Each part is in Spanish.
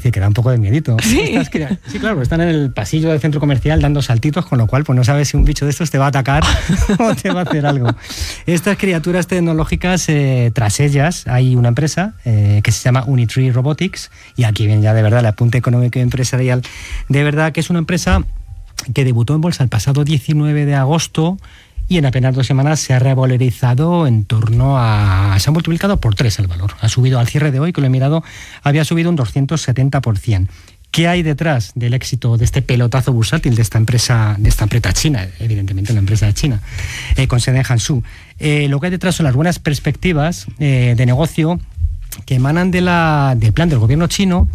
decir, que da un poco de miedito. Sí. Sí, claro, están en el pasillo del centro comercial dando saltitos, con lo cual pues no sabes si un bicho de estos te va a atacar o te va a hacer algo. Estas criaturas tecnológicas, tras ellas hay una empresa que se llama Unitree Robotics, y aquí viene ya de verdad el apunte económico y empresarial, de verdad que es una empresa que debutó en bolsa el pasado 19 de agosto y en apenas 2 semanas se ha revalorizado en torno a... se ha multiplicado por 3 el valor. Ha subido al cierre de hoy, que lo he mirado, había subido un 270%. ¿Qué hay detrás del éxito de este pelotazo bursátil de esta empresa china? Evidentemente una empresa china, con sede en Hangzhou. Lo que hay detrás son las buenas perspectivas de negocio que emanan del plan del gobierno chino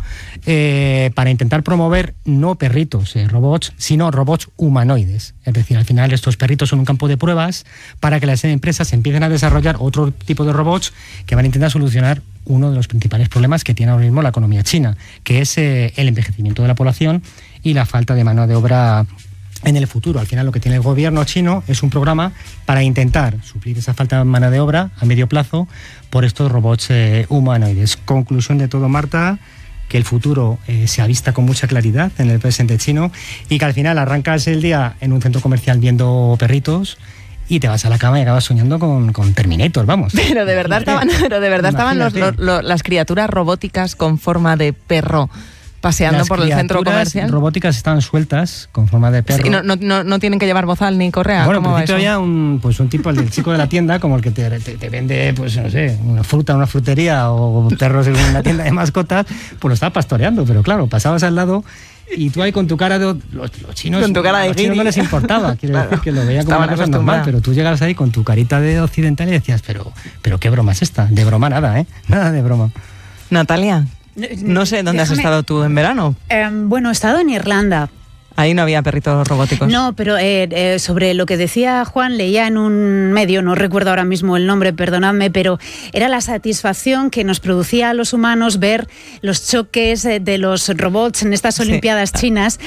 para intentar promover no perritos, robots, sino robots humanoides. Es decir, al final estos perritos son un campo de pruebas para que las empresas empiecen a desarrollar otro tipo de robots que van a intentar solucionar uno de los principales problemas que tiene ahora mismo la economía china, que es el envejecimiento de la población y la falta de mano de obra en el futuro. Al final lo que tiene el gobierno chino es un programa para intentar suplir esa falta de mano de obra a medio plazo por estos robots humanoides. Conclusión de todo, Marta, que el futuro se avista con mucha claridad en el presente chino y que al final arrancas el día en un centro comercial viendo perritos y te vas a la cama y acabas soñando con Terminator, vamos. Pero de verdad estaban las criaturas robóticas con forma de perro paseando por el centro comercial. Las robóticas estaban sueltas con forma de perro. Sí, no tienen que llevar bozal ni correa. Bueno, en principio había un tipo, el chico de la tienda, como el que te vende, pues no sé, una fruta en una frutería o perros en una tienda de mascotas, pues lo estaba pastoreando, pero claro, pasabas al lado y tú ahí con tu cara de... Los chinos, con tu cara de los chinos no les importaba, quiero decir que lo veían como una cosa normal, pero tú llegabas ahí con tu carita de occidental y decías, pero qué broma es esta, de broma nada, nada de broma. Natalia, no sé dónde has estado tú en verano. Bueno, he estado en Irlanda. Ahí no había perritos robóticos. No, pero sobre lo que decía Juan, leía en un medio, no recuerdo ahora mismo el nombre, perdonadme, pero era la satisfacción que nos producía a los humanos ver los choques de los robots en estas Olimpiadas chinas,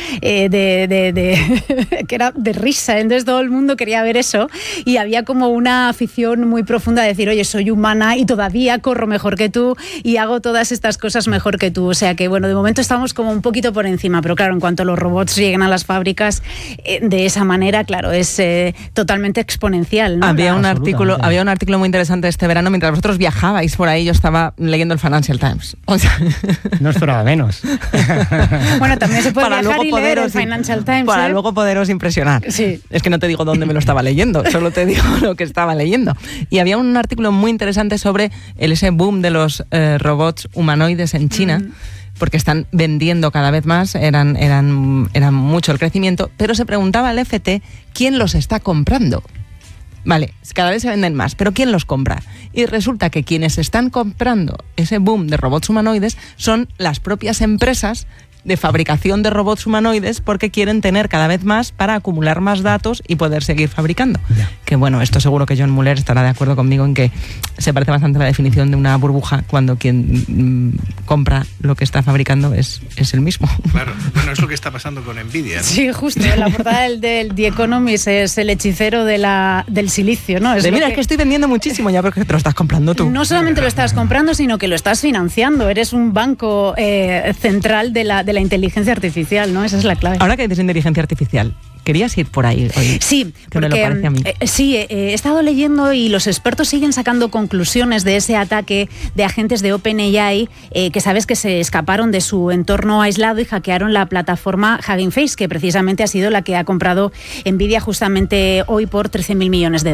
que era de risa. Entonces todo el mundo quería ver eso y había como una afición muy profunda de decir, oye, soy humana y todavía corro mejor que tú y hago todas estas cosas mejor que tú. O sea que, bueno, de momento estamos como un poquito por encima, pero claro, en cuanto los robots lleguen a las fábricas de esa manera, claro, es totalmente exponencial, ¿no? Había un artículo muy interesante este verano mientras vosotros viajabais por ahí. Yo estaba leyendo el Financial Times. O sea, no esperaba menos. Bueno, también se puede viajar y leer el Financial Times. Para luego poderos impresionar. Sí. Es que no te digo dónde me lo estaba leyendo, solo te digo lo que estaba leyendo. Y había un artículo muy interesante sobre ese boom de los robots humanoides en China. Porque están vendiendo cada vez más, eran mucho el crecimiento, pero se preguntaba el FT quién los está comprando. Vale, cada vez se venden más, pero ¿quién los compra? Y resulta que quienes están comprando ese boom de robots humanoides son las propias empresas de fabricación de robots humanoides porque quieren tener cada vez más para acumular más datos y poder seguir fabricando. Yeah. Que bueno, esto seguro que John Muller estará de acuerdo conmigo en que se parece bastante a la definición de una burbuja cuando quien compra lo que está fabricando es el mismo. Claro, bueno, es lo que está pasando con Nvidia, ¿no? Sí, justo, la portada del The Economist es el hechicero del silicio, ¿no? Es que estoy vendiendo muchísimo ya porque te lo estás comprando tú. No solamente lo estás comprando, sino que lo estás financiando. Eres un banco central de la inteligencia artificial, ¿no? Esa es la clave. Ahora que dices inteligencia artificial, ¿querías ir por ahí hoy? Sí, que me lo parece a mí. Sí, he estado leyendo y los expertos siguen sacando conclusiones de ese ataque de agentes de OpenAI que sabes que se escaparon de su entorno aislado y hackearon la plataforma Hugging Face, que precisamente ha sido la que ha comprado Nvidia justamente hoy por $13.000 millones.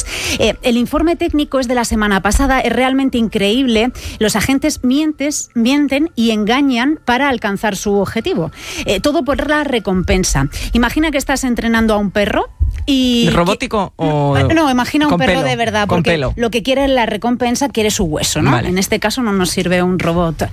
El informe técnico es de la semana pasada, es realmente increíble. Los agentes mienten y engañan para alcanzar su objetivo. Todo por la recompensa. Imagina que estás entrenando a un perro y... ¿Robótico o...? No, imagina un perro de verdad, porque pelo. Lo que quiere es la recompensa, quiere su hueso, ¿no? Vale. En este caso no nos sirve un robot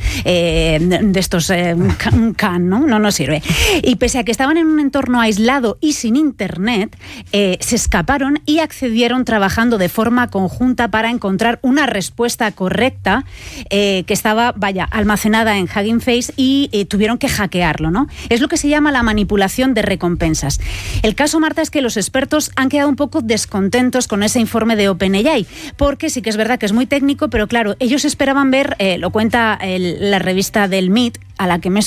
de estos, un can, ¿no? No nos sirve. Y pese a que estaban en un entorno aislado y sin internet, se escaparon y accedieron trabajando de forma conjunta para encontrar una respuesta correcta que estaba, almacenada en Hugging Face y tuvieron que hackearlo, ¿no? Es lo que se llama la manipulación de recompensas. El caso, Marta, es que los expertos han quedado un poco descontentos con ese informe de OpenAI, porque sí que es verdad que es muy técnico, pero claro, ellos esperaban ver, lo cuenta la revista del MIT, a la que me